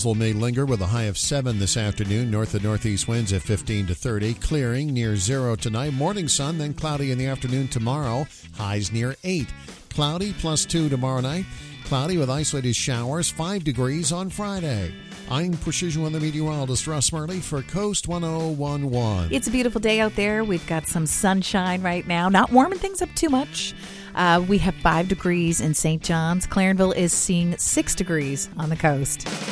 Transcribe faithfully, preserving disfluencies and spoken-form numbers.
May linger with a high of seven this afternoon. North and northeast winds at fifteen to thirty. Clearing near zero tonight. Morning sun, then cloudy in the afternoon tomorrow. Highs near eight. Cloudy plus two tomorrow night. Cloudy with isolated showers. five degrees on Friday. I'm Precision Weather Meteorologist Russ Murley for Coast one oh one point one. It's a beautiful day out there. We've got some sunshine right now. Not warming things up too much. Uh, we have five degrees in Saint John's. Clarenville is seeing six degrees on the coast.